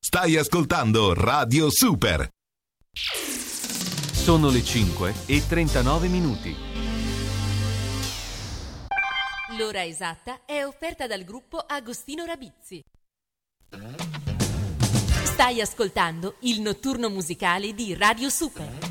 Stai ascoltando Radio Super. Sono le 5:39. L'ora esatta è offerta dal gruppo Agostino Rabizzi. Stai ascoltando il notturno musicale di Radio Super.